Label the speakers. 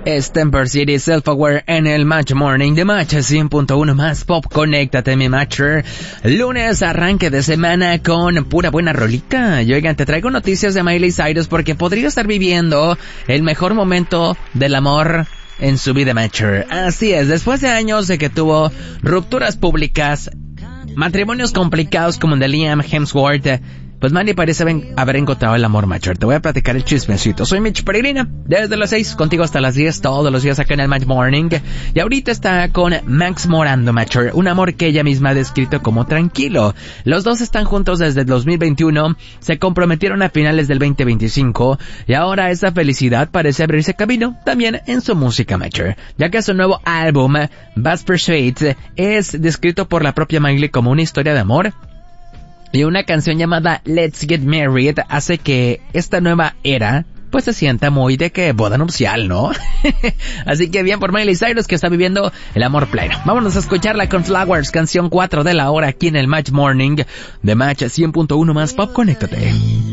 Speaker 1: Stamper City Self-Aware en el Match Morning de Match 100.1 más Pop. Conéctate, mi Matcher. Lunes, arranque de semana con pura buena rolita. Y oigan, te traigo noticias de Miley Cyrus porque podría estar viviendo el mejor momento del amor en su vida, Matcher. Así es, después de años de que tuvo rupturas públicas, matrimonios complicados como el de Liam Hemsworth, pues Miley parece haber encontrado el amor, Matcher. Te voy a platicar el chismecito. Soy Mitch Peregrina, desde las 6, contigo hasta las 10, todos los días acá en el Match Morning. Y ahorita está con Max Morando, Matcher, un amor que ella misma ha descrito como tranquilo. Los dos están juntos desde el 2021, se comprometieron a finales del 2025, y ahora esa felicidad parece abrirse camino también en su música, Matcher, ya que su nuevo álbum, Bad Pursuit, es descrito por la propia Miley como una historia de amor. Y una canción llamada Let's Get Married hace que esta nueva era pues se sienta muy de que boda nupcial, ¿no? Así que bien por Miley Cyrus, que está viviendo el amor pleno. Vámonos a escucharla con Flowers, canción 4 de la hora aquí en el Match Morning de Match 100.1 más Pop. Conéctate.